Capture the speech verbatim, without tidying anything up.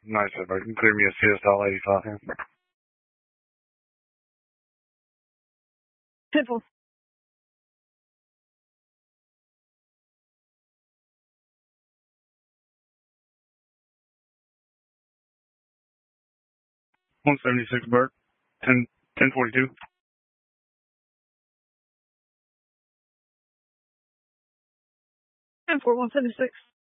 Nice, sir. You can clear me a C S L eighty-five here. ten four. one seventy-six Burt. ten, ten forty-two. ten four, one seventy-six.